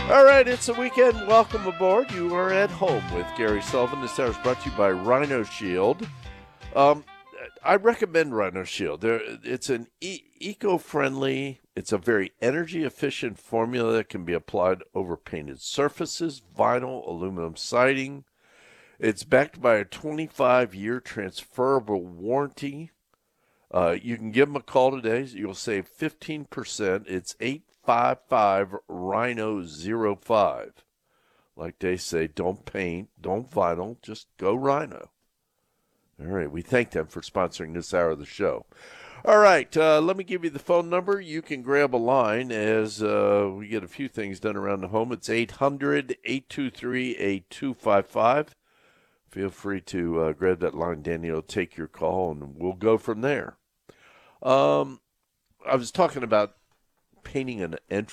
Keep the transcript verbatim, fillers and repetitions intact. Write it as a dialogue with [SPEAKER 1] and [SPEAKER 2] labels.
[SPEAKER 1] All right, it's a weekend. Welcome aboard. You are at home with Gary Sullivan. This hour is brought to you by Rhino Shield. Um, I recommend Rhino Shield. There, it's an e- eco-friendly, it's a very energy-efficient formula that can be applied over painted surfaces, vinyl, aluminum siding. It's backed by a twenty-five year transferable warranty. Uh, you can give them a call today. You'll save fifteen percent. It's eight five five Rhino zero five. Like they say, don't paint, don't vinyl, just go Rhino. All right, we thank them for sponsoring this hour of the show. All right, uh, let me give you the phone number. You can grab a line as uh, we get a few things done around the home. It's eight hundred, eight two three, eight two five five. Feel free to uh, grab that line. Danny will take your call, and we'll go from there. Um, I was talking about painting an